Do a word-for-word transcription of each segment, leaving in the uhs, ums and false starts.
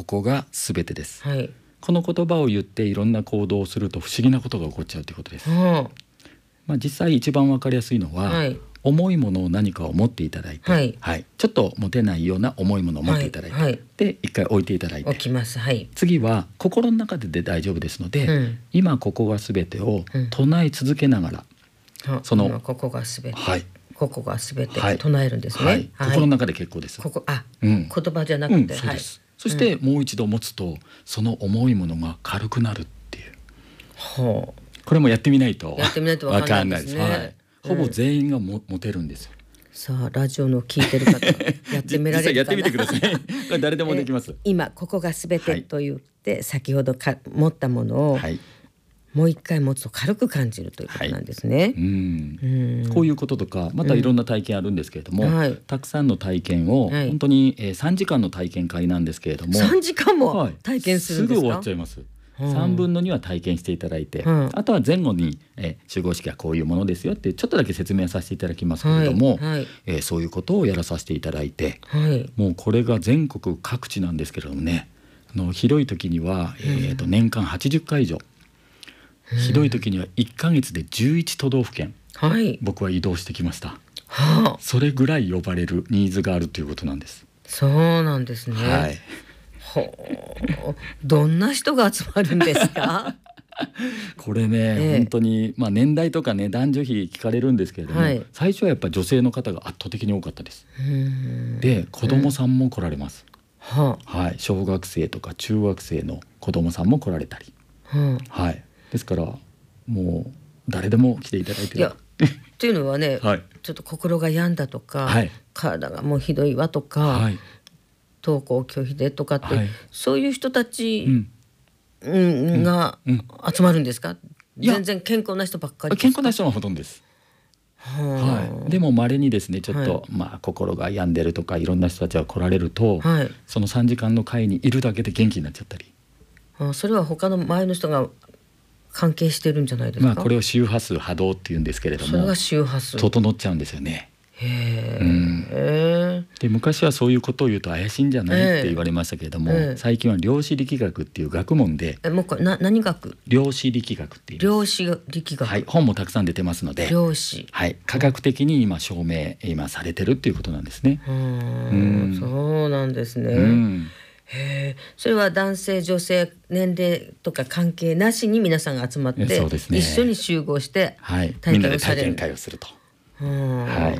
ここが全てです、 はい、 この言葉を言っていろんな行動をすると不思議なことが起こっちゃうということです、 はまあ、実際一番わかりやすいのは、 はい、 重いものを何かを持っていただいて、 はいはい、ちょっと持てないような重いものを持っていただいて、 はいはい、 で一回置いていただいて、 起きます、はい、 次は心の中でで大丈夫ですので、 うん、 今ここが全てを唱え続けながら、 うん、 その今ここがすべて、 はい、 ここがすべてはい唱えるんですね、 はいはい、 心の中で結構です。 ここあ、 うん、 言葉じゃなくて、 うん、そうです、はい、そしてもう一度持つとその重いものが軽くなるっていう、 ほう、 これもやってみないとやってみないと分かんないですね。 わかんないです、はい、ほぼ全員がも、持てるんですよ。 さあラジオの聞いてる方やってみられるかな。 やってみてくださいこれ誰でもできます。 今ここがすべてと言って、はい、先ほどか持ったものを、はい、もう一回持つと軽く感じるということなんですね、はい、うんうん、 こういうこととかまたいろんな体験あるんですけれども、うん、はい、たくさんの体験を、はい、本当に、えー、さんじかんの体験会なんですけれども、 さんじかんも体験するんですか？ はい、すぐ終わっちゃいます。さんぶんのには体験していただいて、 うん、 あとは前後に、えー、集合式はこういうものですよってちょっとだけ説明させていただきますけれども、はいはい、えー、そういうことをやらさせていただいて、はい、もうこれが全国各地なんですけれどもね、あの広い時には、えー、と年間はちじゅっかい以上、うん、ひどい時にはいっかげつでじゅういち都道府県、はい、僕は移動してきました、はあ、それぐらい呼ばれるニーズがあるということなんです。 そうなんですね、はい、ほう、どんな人が集まるんですか？ これね、ええ、本当に、まあ、年代とかね男女比聞かれるんですけれども、はい、最初はやっぱり女性の方が圧倒的に多かったです。で子供さんも来られます、はあ、はい、小学生とか中学生の子供さんも来られたり、はあ、はい、ですからもう誰でも来ていただいてる。 いやっていうのはね、はい、ちょっと心が病んだとか、はい、体がもうひどいわとか、はい、登校拒否でとかって、はい、そういう人たち、うんうん、が集まるんですか？うんうん、全然健康な人ばっかりですか？ 健康な人がほとんどです。はい、でも稀にですねちょっと、はい、まあ、心が病んでるとかいろんな人たちが来られると、はい、そのさんじかんの会にいるだけで元気になっちゃったり、 あ、それは他の前の人が関係してるんじゃないですか？ まあ、これを周波数波動っていうんですけれども、 それが周波数整っちゃうんですよね。 へー、 うん、で昔はそういうことを言うと怪しいんじゃないって言われましたけれども、えー、最近は量子力学っていう学問で、 えもうこれな何学？ 量子力学っていう量子力学、 はい、本もたくさん出てますので、 量子、 はい、科学的に今証明今されてるっていうことなんですね。 うん、そうなんですね。うん、へー、それは男性女性年齢とか関係なしに皆さんが集まって、そうですね、一緒に集合して体験をされる、はい、みんなで体験会をすると。はい、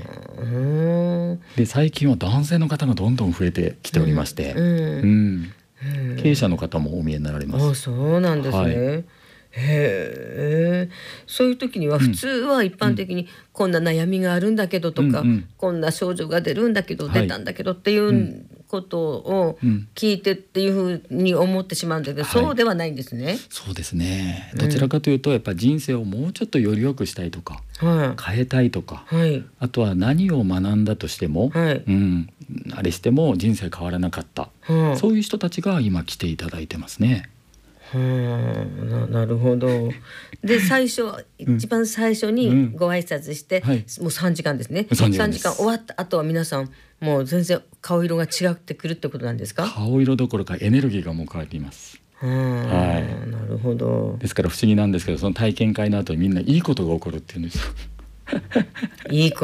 で最近は男性の方がどんどん増えてきておりまして、うんうんうん、経営者の方もお見えになられます。あ、そうなんですね、はい、へえ。そういう時には普通は一般的にこんな悩みがあるんだけどとか、うんうん、こんな症状が出るんだけど、はい、出たんだけどっていうことを聞いてっていうふうに思ってしまうんだけど、はい、そうではないんですね。 そうですね、どちらかというとやっぱ人生をもうちょっとより良くしたいとか、はい、変えたいとか、はい、あとは何を学んだとしても、はい、うん、あれしても人生変わらなかった、はい、そういう人たちが今来ていただいてますね。 はあ、な, なるほど。で最初、うん、一番最初にご挨拶して、うん、はい、もうさんじかんですね。さんじかんです。さんじかん終わった後は皆さんもう全然顔色が違ってくるってことなんですか？ 顔色どころかエネルギーがもう変わります。はあ、 はい、なるほど。 ですから不思議なんですけど、その体験会の後にみんないいことが起こるっていうんですよ。 いいこと。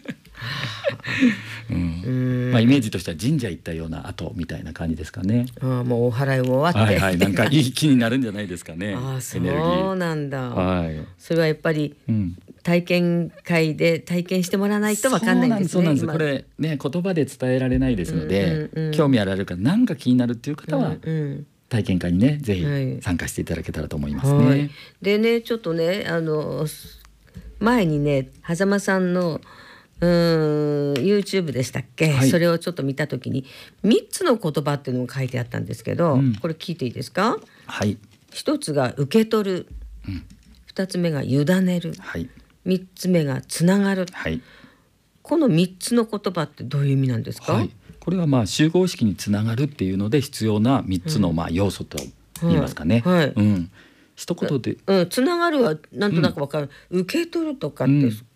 うん、まあ、イメージとしては神社行ったような後みたいな感じですかね。 あ、もうお祓いも終わって、はいはい、 なんかいい気になるんじゃないですかね。 あ、そうなんだ、 はい、 それはやっぱり、うん、体験会で体験してもらわないと分かんないんですね。 そうなんです、これね言葉で伝えられないですので、うんうんうん、興味あられる方、何か気になるっていう方は、うんうん、体験会にねぜひ参加していただけたらと思いますね。はい、 でねちょっとねあの前にね狭間さんのうーん YouTube でしたっけ、はい、それをちょっと見たときにみっつの言葉っていうのが書いてあったんですけど、うん、これ聞いていいですか？はい。ひとつが受け取る、うん、ふたつめが委ねる、はい、みっつめがつながる、はい、このみっつの言葉ってどういう意味なんですか？はい、これはまあ集合式につながるっていうので必要なみっつのまあ要素と言いますかね、うんはい、うん、一言で、 うん、つながるはなんとなく分かる、うん、受け取るとかって、うん、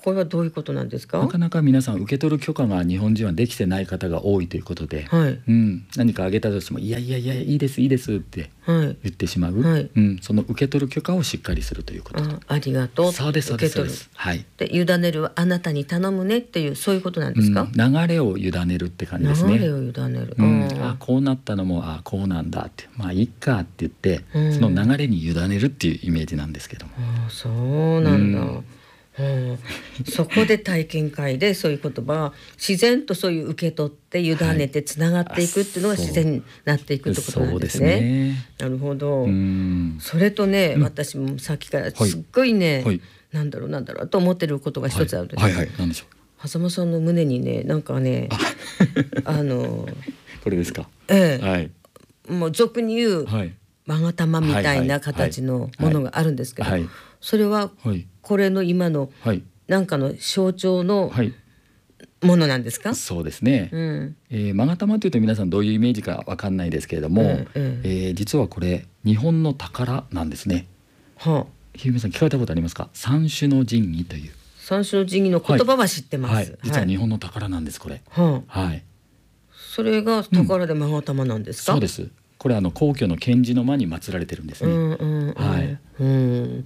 これはどういうことなんですか？ なかなか皆さん受け取る許可が日本人はできてない方が多いということで、はい、うん、何かあげたとしてもいやいやいやいいですいいですって言ってしまう、はい、うん、その受け取る許可をしっかりするということ。 あ, ありがとう。 そうですそうですそうです、はい、 で委ねるはあなたに頼むねっていうそういうことなんですか？ うん、流れを委ねるって感じですね。 流れを委ねる、 うん、あこうなったのもあこうなんだってまあいいかって言って、うん、その流れに委ねるっていうイメージなんですけども。 あそうなんだ、うんうん、そこで体験会でそういう言葉が自然とそういう受け取って委ねてつながっていくっていうのが自然になっていくってことなんですね。 そうですね。 なるほど。 うん、 それとね、うん、私もさっきからすっごいね、はい、なんだろうなんだろうと思ってることが一つあるんです、 はいはいはい、何でしょう。 狭間さんの胸にねなんかね あ, あのこれですか？ ええ、 はい、 もう俗に言う、はい、勾玉みたいな形のものがあるんですけど、はいはいはい、それはこれの今のなんかの象徴のものなんですか？ そうですね、うん、えー、勾玉というと皆さんどういうイメージかわかんないですけれども、うんうん、えー、実はこれ日本の宝なんですね。はあ、ひふみさん聞かれたことありますか？三種の神器という。 三種の神器の言葉は知ってます、はいはい、 実は日本の宝なんですこれ、はあ、はい、 それが宝で勾玉なんですか？ うん、そうです。これあの皇居の源氏の間に祀られてるんですね、うんうんうん、はい、 うん、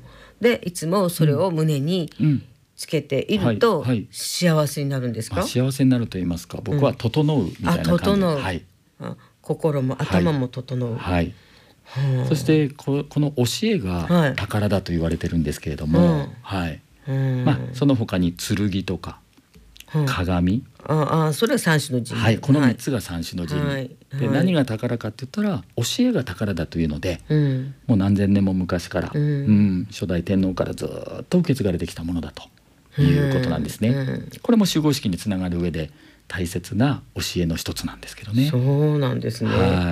でいつもそれを胸につけていると幸せになるんですか？ まあ、幸せになると言いますか僕は整うみたいな感じ、うん、あ整う、はい、 あ心も頭も整う、 はいはい、そしてこ, この教えが宝だと言われてるんですけれども、はいはい、まあ、その他に剣とか鏡、 うん、ああそれは三種の神器、 はい、このみっつが三種の神器、はい、で、はい、何が宝かって言ったら教えが宝だというので、うん、もう何千年も昔から、うんうん、初代天皇からずっと受け継がれてきたものだということなんですね、うんうん、これも集合式につながる上で大切な教えの一つなんですけどね。 そうなんですね、はい、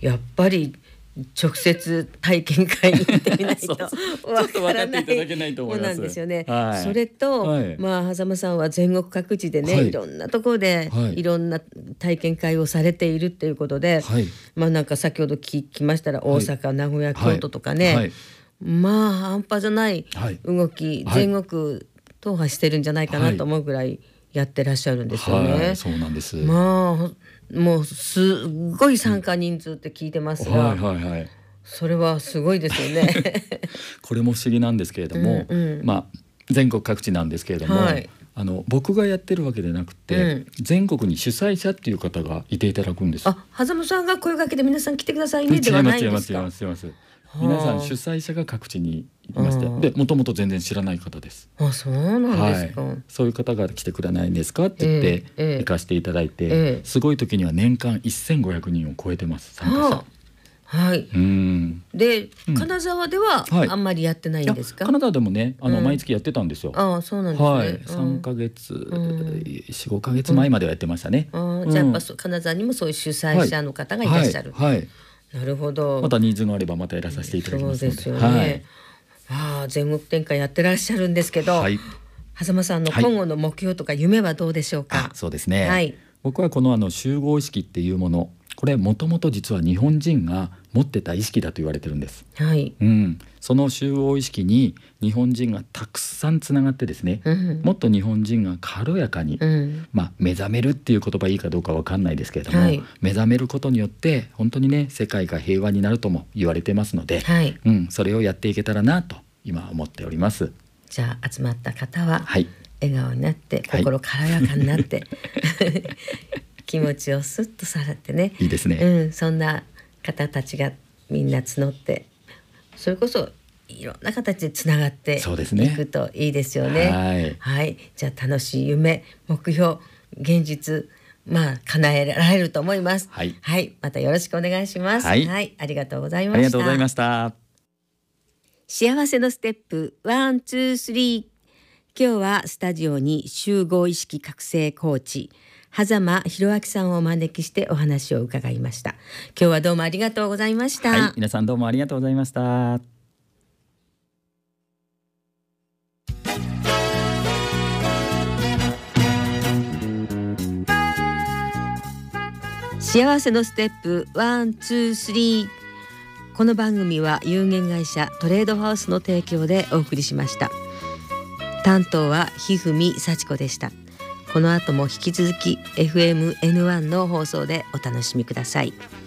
やっぱり直接体験会に行ってみないとわからないものなんですよね。はい、それと、はい、まあ狭間さんは全国各地でね、はい、いろんなところで、はい、いろんな体験会をされているっていうことで、はい、まあなんか先ほど聞きましたら大阪、はい、名古屋、京都とかね、はいはい、まあ半端じゃない動き、はい、全国踏破してるんじゃないかなと思うぐらいやってらっしゃるんですよね。はいはい、 そうなんです。 まあもうすごい参加人数って聞いてますが、はいはいはい、それはすごいですよねこれも不思議なんですけれども、うんうん、まあ全国各地なんですけれども、はい、あの僕がやってるわけでなくて、うん、全国に主催者っていう方がいていただくんです。 あ、狭間さんが声掛けて皆さん来てくださいねではないんですか？ 違います違います違います。皆さん主催者が各地にいまして、でもともと全然知らない方です。 あ、そうなんですか、はい、 そういう方が来てくれないんですかって言って、えー、行かせていただいて、えー、すごい時には年間せんごひゃくにんを超えてます参加者。はあ、はい、うん、で、うん、金沢ではあんまりやってないんですか？ 金沢でもねあの、うん、毎月やってたんですよ。 ああ、そうなんですね、はい、 さんかげつ、うん、よん、ごかげつまえまではやってましたね、 うんうん、じゃあやっぱ金沢にもそういう主催者の方がいらっしゃる、はいはいはい、なるほど。 またニーズがあればまたやらさせていただきますので。 そうですよね、はい、ああ全国展開やってらっしゃるんですけど、はい、狭間さんの今後の目標とか夢はどうでしょうか？はい、 そうですね、はい、僕はこのあの集合意識っていうもの、これもともと実は日本人が持ってた意識だと言われてるんです、はい、うん、その集合意識に日本人がたくさんつながってですね、うん、もっと日本人が軽やかに、うん、まあ、目覚めるっていう言葉いいかどうかわかんないですけれども、はい、目覚めることによって本当にね世界が平和になるとも言われてますので、はい、うん、それをやっていけたらなと今思っております。 じゃあ集まった方は、はい、笑顔になって心軽やかになって、はい、気持ちをスッとされてね、 いいですね、 うん、そんな方たちがみんな募ってそれこそいろんな形でつながっていくといいですよね。はい、はい、じゃあ楽しい夢目標現実まあ叶えられると思います。はい、はい、またよろしくお願いします。はい、はい、ありがとうございました。 ありがとうございました。 幸せのステップワンツースリー、今日はスタジオに集合意識覚醒コーチ狭間弘明さんをお招きしてお話を伺いました。今日はどうもありがとうございました。 はい、皆さんどうもありがとうございました。 幸せのステップワンツースリー、この番組は有限会社トレードハウスの提供でお送りしました。 担当はひふみさちこでした。この後も引き続き エフエムエヌワン の放送でお楽しみください。